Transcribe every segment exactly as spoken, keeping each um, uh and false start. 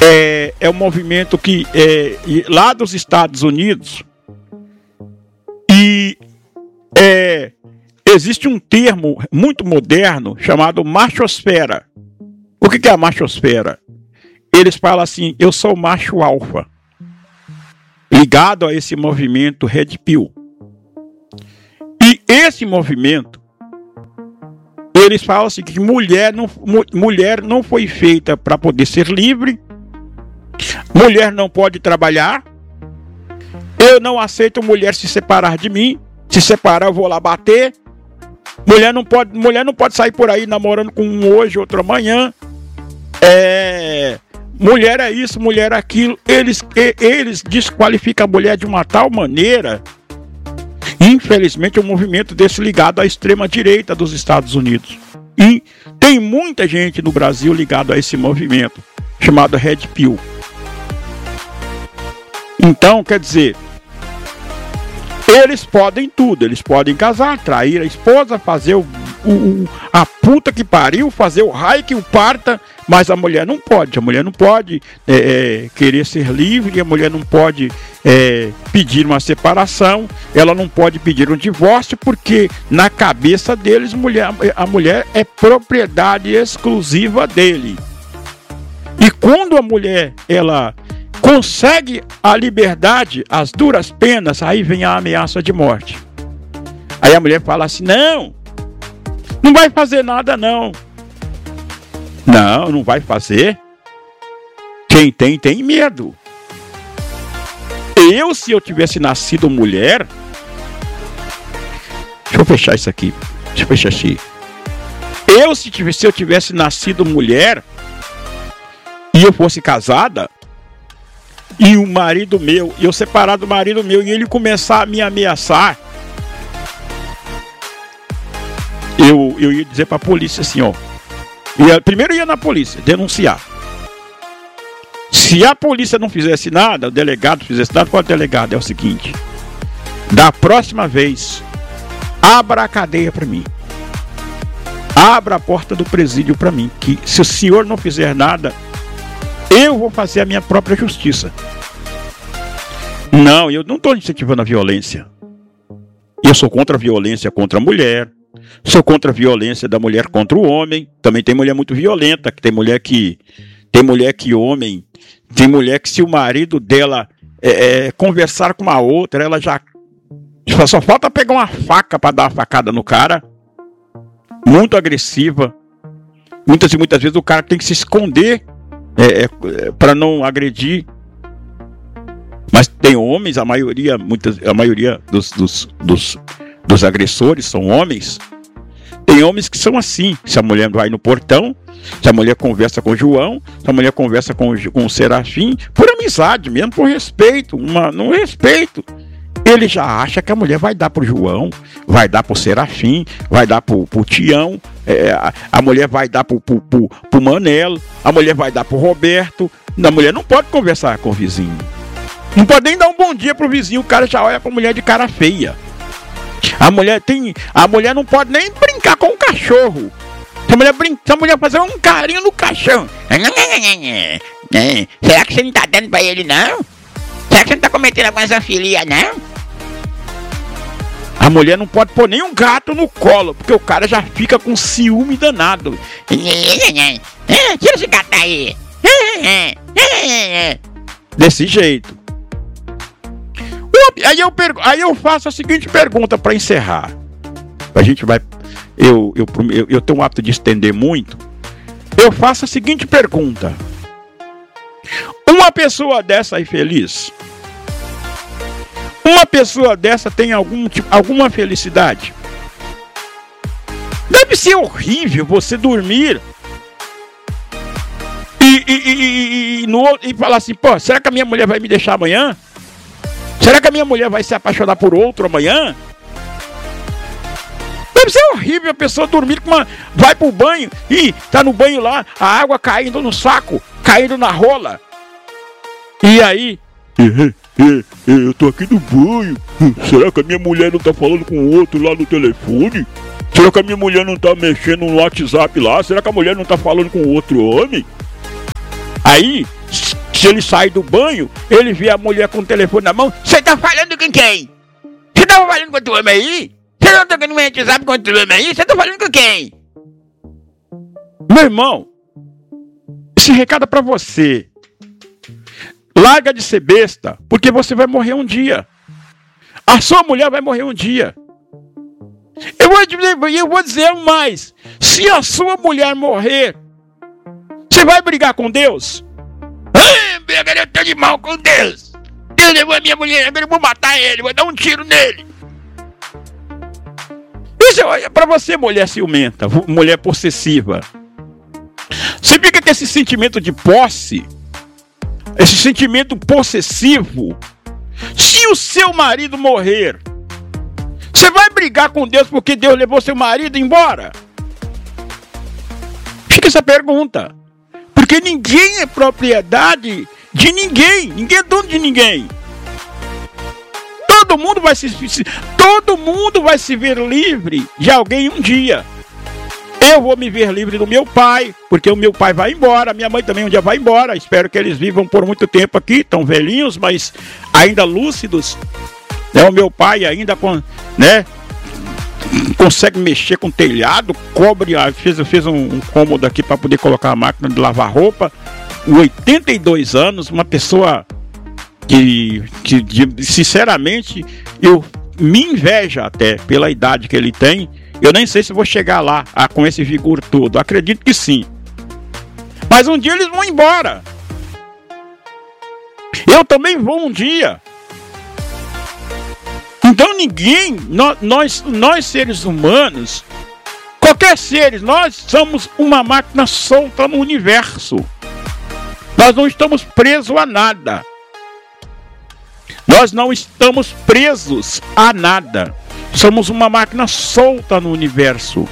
é, é um movimento que é lá dos Estados Unidos, e é, existe um termo muito moderno chamado machosfera. O que é a machosfera? Eles falam assim: eu sou macho alfa, ligado a esse movimento Red Pill. E esse movimento, eles falam assim, que mulher não, mulher não foi feita para poder ser livre, mulher não pode trabalhar, eu não aceito mulher se separar de mim, se separar eu vou lá bater, mulher não pode, mulher não pode sair por aí namorando com um hoje, outro amanhã, é, mulher é isso, mulher é aquilo. Eles, eles desqualificam a mulher de uma tal maneira. Infelizmente, é um movimento desse ligado à extrema-direita dos Estados Unidos. E tem muita gente no Brasil ligado a esse movimento, chamado Red Pill. Então, quer dizer, eles podem tudo. Eles podem casar, trair a esposa, fazer o, o, a puta que pariu, fazer o raio que o parta, mas a mulher não pode. A mulher não pode é, é, querer ser livre, a mulher não pode é, pedir uma separação, ela não pode pedir um divórcio, porque na cabeça deles mulher, a mulher é propriedade exclusiva dele. E quando a mulher ela consegue a liberdade, as duras penas, aí vem a ameaça de morte. Aí a mulher fala assim: não, não vai fazer nada não. Não, não vai fazer. Quem tem, tem medo. Eu, se eu tivesse nascido mulher... Deixa eu fechar isso aqui. Deixa eu fechar aqui. Eu, se, tivesse, se eu tivesse nascido mulher e eu fosse casada, e o marido meu, e eu separar do marido meu, e ele começar a me ameaçar, eu, eu ia dizer pra polícia assim, ó. Ia, primeiro ia na polícia, denunciar. Se a polícia não fizesse nada, o delegado fizesse nada, qual é o delegado? É o seguinte: da próxima vez, abra a cadeia para mim. Abra a porta do presídio para mim, que se o senhor não fizer nada, eu vou fazer a minha própria justiça. Não, eu não estou incentivando a violência. Eu sou contra a violência contra a mulher. Sou contra a violência da mulher contra o homem. Também tem mulher muito violenta, que tem mulher que tem mulher que homem, tem mulher que se o marido dela é, é, conversar com uma outra, ela já só falta pegar uma faca para dar uma facada no cara. Muito agressiva. Muitas e muitas vezes o cara tem que se esconder é, é, para não agredir. Mas tem homens, a maioria, muitas, a maioria dos, dos, dos dos agressores são homens. Tem homens que são assim: se a mulher vai no portão, se a mulher conversa com o João, se a mulher conversa com o, com o Serafim, por amizade mesmo, por respeito, uma, no respeito, ele já acha que a mulher vai dar pro João, vai dar pro Serafim, vai dar pro, pro Tião, é, a, a mulher vai dar pro, pro, pro, pro Manelo, a mulher vai dar pro Roberto. A mulher não pode conversar com o vizinho, não pode nem dar um bom dia pro vizinho, o cara já olha pra mulher de cara feia. A mulher tem, a mulher não pode nem brincar com o cachorro. Se a mulher brinca, se a mulher fazer um carinho no cachorro, será que você não tá dando pra ele não? Será que você não tá cometendo alguma zoofilia não? A mulher não pode pôr nem um gato no colo, porque o cara já fica com ciúme danado. Tira esse gato aí. Desse jeito. Aí eu, pergu- aí eu faço a seguinte pergunta para encerrar. A gente vai. Eu, eu, eu, eu tenho o hábito de estender muito. Eu faço a seguinte pergunta: uma pessoa dessa aí feliz? Uma pessoa dessa tem algum, tipo, alguma felicidade? Deve ser horrível você dormir e, e, e, e, e, no, e falar assim: pô, será que a minha mulher vai me deixar amanhã? Será que a minha mulher vai se apaixonar por outro amanhã? Deve ser horrível a pessoa dormir com uma... Vai pro banho e tá no banho lá, a água caindo no saco, caindo na rola. E aí? Eu tô aqui no banho. Será que a minha mulher não tá falando com o outro lá no telefone? Será que a minha mulher não tá mexendo no WhatsApp lá? Será que a mulher não tá falando com outro homem? Aí, Se ele sai do banho, ele vê a mulher com o telefone na mão. Você tá falando com quem? Você tá falando com o homem aí? Você não tá no WhatsApp com o homem aí? Você tá falando com quem? Meu irmão, esse recado é pra você. Larga de ser besta, porque você vai morrer um dia. A sua mulher vai morrer um dia. Eu vou dizer, eu vou dizer mais. Se a sua mulher morrer, você vai brigar com Deus? Ah, agora eu tô de mal com Deus. Deus levou a minha mulher, agora eu vou matar ele, vou dar um tiro nele. Isso é pra você, mulher ciumenta, mulher possessiva. Você fica com esse sentimento de posse, esse sentimento possessivo. Se o seu marido morrer, você vai brigar com Deus porque Deus levou seu marido embora? Fica essa pergunta. Porque ninguém é propriedade de ninguém. Ninguém é dono de ninguém. Todo mundo vai se, se, todo mundo vai se ver livre de alguém um dia. Eu vou me ver livre do meu pai, porque o meu pai vai embora, minha mãe também um dia vai embora. Espero que eles vivam por muito tempo aqui, tão velhinhos, mas ainda lúcidos. É, o meu pai ainda com, né, consegue mexer com telhado, cobre, fez, fez um, um cômodo aqui para poder colocar a máquina de lavar roupa. oitenta e dois anos, uma pessoa que, que de, sinceramente, eu me inveja até pela idade que ele tem. Eu nem sei se vou chegar lá ah, com esse vigor todo. Acredito que sim. Mas um dia eles vão embora. Eu também vou um dia. Então ninguém, nós, nós, nós seres humanos, qualquer seres, nós somos uma máquina solta no universo. Nós não estamos presos a nada. Nós não estamos presos a nada. Somos uma máquina solta no universo.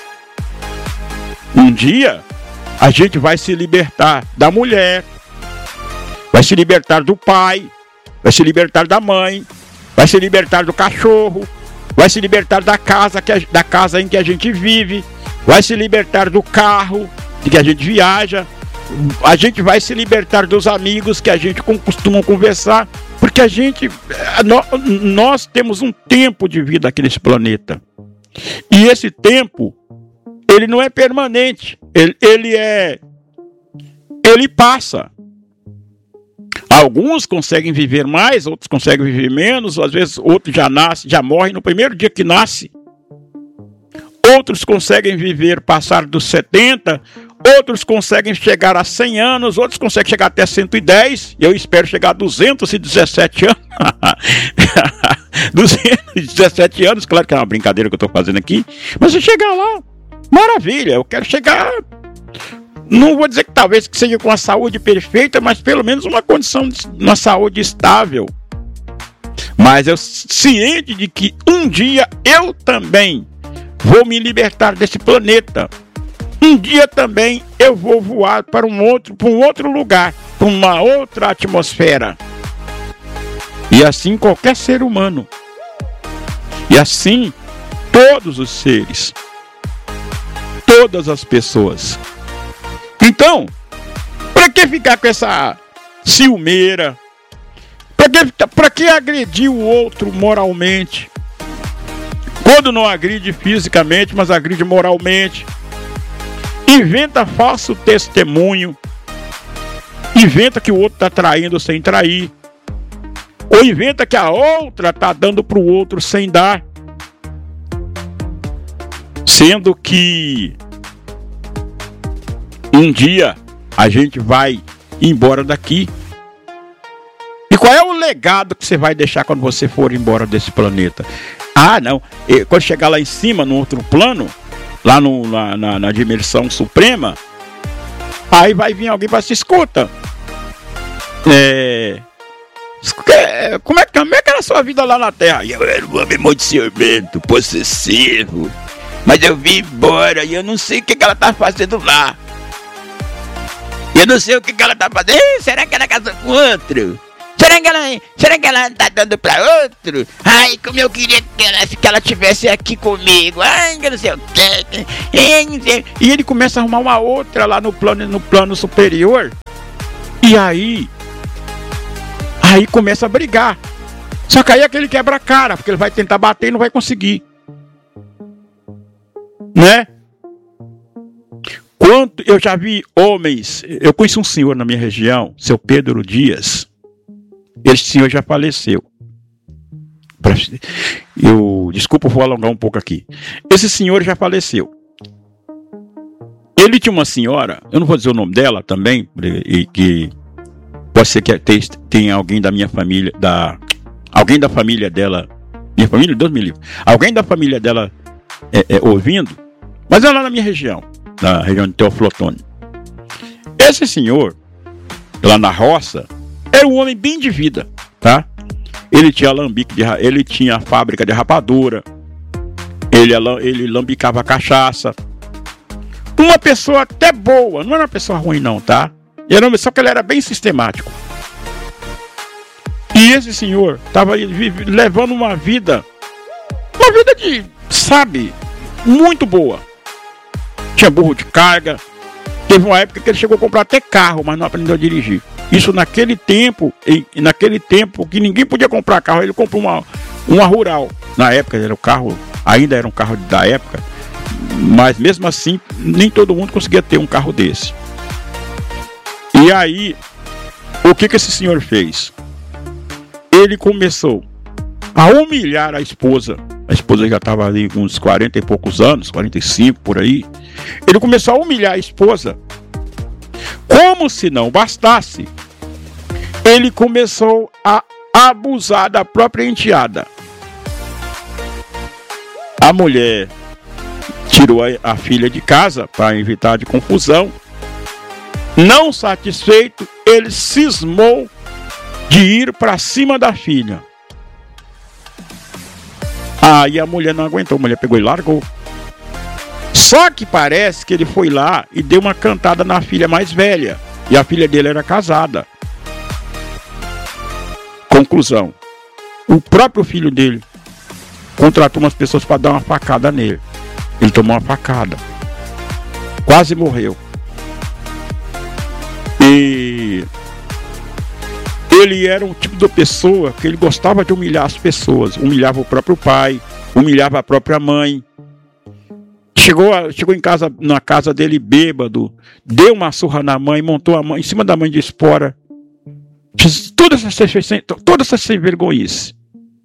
Um dia, a gente vai se libertar da mulher, vai se libertar do pai, vai se libertar da mãe, vai se libertar do cachorro, vai se libertar da casa, que a, da casa em que a gente vive, vai se libertar do carro em que a gente viaja, a gente vai se libertar dos amigos que a gente costuma conversar, porque a gente, nós, nós temos um tempo de vida aqui nesse planeta. E esse tempo, ele não é permanente, ele, ele é, ele passa. Alguns conseguem viver mais, outros conseguem viver menos, às vezes outros já nascem, já morrem no primeiro dia que nasce. Outros conseguem viver, passar dos setenta, outros conseguem chegar a cem anos, outros conseguem chegar até cento e dez, eu espero chegar a duzentos e dezessete anos. duzentos e dezessete anos, claro que é uma brincadeira que eu estou fazendo aqui, mas se chegar lá, maravilha, eu quero chegar, não vou dizer que talvez que seja com a saúde perfeita, mas pelo menos uma condição de uma saúde estável. Mas eu ciente de que um dia eu também vou me libertar desse planeta. Um dia também eu vou voar para um outro, para um outro lugar, para uma outra atmosfera. E assim qualquer ser humano. E assim todos os seres. Todas as pessoas. Então, para que ficar com essa ciumeira? Para que, para que agredir o outro moralmente? Quando não agride fisicamente, mas agride moralmente. Inventa falso testemunho. Inventa que o outro está traindo sem trair. Ou inventa que a outra está dando para o outro sem dar. Sendo que um dia a gente vai embora daqui. E qual é o legado que você vai deixar quando você for embora desse planeta? Ah, não. E quando chegar lá em cima, no outro plano, lá no, na, na, na dimensão suprema, aí vai vir alguém e falar assim, escuta, é, como, é, como é que era a sua vida lá na Terra? Eu era um homem muito ciumento, possessivo, mas eu vim embora e eu não sei o que, que ela tá fazendo lá. Eu não sei o que, que ela tá fazendo. Será que ela casou com outro? Será que ela, será que ela tá dando pra outro? Ai, como eu queria que ela, que ela tivesse aqui comigo. Ai, que não sei o que. E ele começa a arrumar uma outra lá no plano, no plano superior. E aí, Aí começa a brigar. Só que aí é aquele quebra a cara, porque ele vai tentar bater e não vai conseguir. Né? Quanto eu já vi homens, eu conheço um senhor na minha região, seu Pedro Dias. Esse senhor já faleceu. Eu, desculpa, eu vou alongar um pouco aqui. Esse senhor já faleceu. Ele tinha uma senhora, eu não vou dizer o nome dela também, e que pode ser que tenha alguém da minha família, da, alguém da família dela, minha família, Deus me livre, alguém da família dela é, é, ouvindo, mas é lá na minha região, na região de Teoflotone. Esse senhor, lá na roça, era um homem bem de vida, tá? Ele tinha alambique de, ele tinha a fábrica de rapadura, ele, ele lambicava cachaça. Uma pessoa até boa, não era uma pessoa ruim não, tá? Era, só que ele era bem sistemático. E esse senhor estava levando uma vida, uma vida de, sabe, muito boa. Tinha burro de carga. Teve uma época que ele chegou a comprar até carro, mas não aprendeu a dirigir. Isso naquele tempo, e naquele tempo que ninguém podia comprar carro, ele comprou uma, uma rural. Na época era o carro, ainda era um carro da época, mas mesmo assim nem todo mundo conseguia ter um carro desse. E aí, o que que esse senhor fez? Ele começou a humilhar a esposa. A esposa já estava ali com uns quarenta e poucos anos, quarenta e cinco por aí. Ele começou a humilhar a esposa. Como se não bastasse, ele começou a abusar da própria enteada. A mulher tirou a, a filha de casa para evitar de confusão. Não satisfeito, ele cismou de ir para cima da filha. Aí a mulher não aguentou, a mulher pegou e largou. Só que parece que ele foi lá e deu uma cantada na filha mais velha. E a filha dele era casada. Conclusão. O próprio filho dele contratou umas pessoas para dar uma facada nele. Ele tomou uma facada. Quase morreu. E ele era um tipo de pessoa que ele gostava de humilhar as pessoas. Humilhava o próprio pai, humilhava a própria mãe. Chegou, chegou em casa, na casa dele bêbado, deu uma surra na mãe, montou a mãe em cima da mãe de espora. Fez toda essa, toda essa sem vergonhice.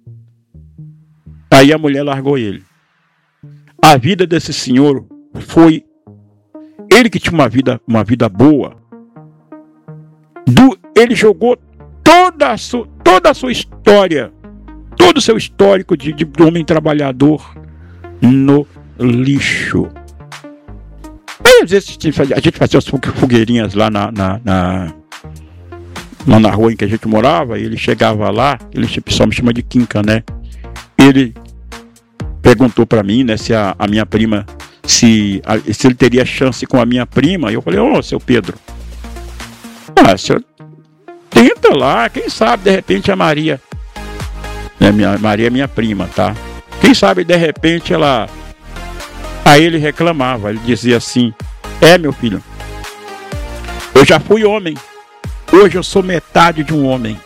Aí a mulher largou ele. A vida desse senhor foi... Ele que tinha uma vida, uma vida boa. Do, ele jogou toda a, sua, toda a sua história, todo o seu histórico de, de homem trabalhador no lixo. Aí, às vezes a gente fazia as fogueirinhas lá na, na, na, lá na rua em que a gente morava. E ele chegava lá, ele o pessoal me chama de Quinca, né? Ele perguntou para mim, né, se a, a minha prima, se, a, se ele teria chance com a minha prima. E eu falei: ô, seu Pedro, ah, senhor, tenta lá, quem sabe de repente a Maria, né, minha, Maria é minha prima, tá? Quem sabe de repente ela... Aí ele reclamava, ele dizia assim: é, meu filho, eu já fui homem, hoje eu sou metade de um homem.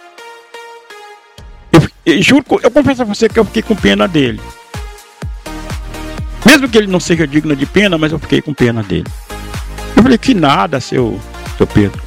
Eu, eu juro, eu confesso a você que eu fiquei com pena dele. Mesmo que ele não seja digno de pena, mas eu fiquei com pena dele. Eu falei: que nada, seu, seu Pedro.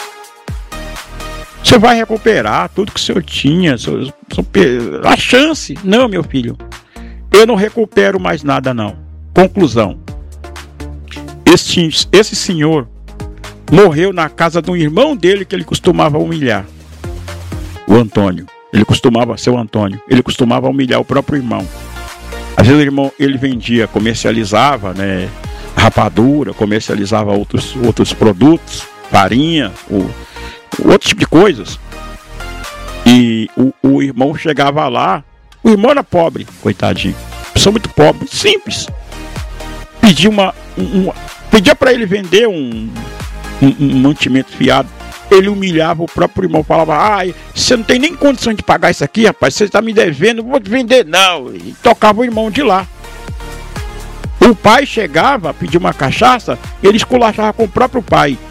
Você vai recuperar tudo que o senhor tinha, seu, seu, a chance. Não, meu filho, eu não recupero mais nada, não. Conclusão. Esse, esse senhor morreu na casa de um irmão dele que ele costumava humilhar. O Antônio. Ele costumava ser o Antônio. Ele costumava humilhar o próprio irmão. Às vezes o irmão, ele vendia, comercializava, né, rapadura, comercializava outros, outros produtos, farinha, o, outro tipo de coisas. E o, o irmão chegava lá, o irmão era pobre, coitadinho. Pessoa muito pobre, simples. Pedia uma, um, pedia para ele vender um, um, um mantimento fiado. Ele humilhava o próprio irmão, falava: ai, você não tem nem condição de pagar isso aqui, rapaz, você está me devendo, não vou te vender não. E tocava o irmão de lá. O pai chegava, pedia uma cachaça, ele esculachava com o próprio pai.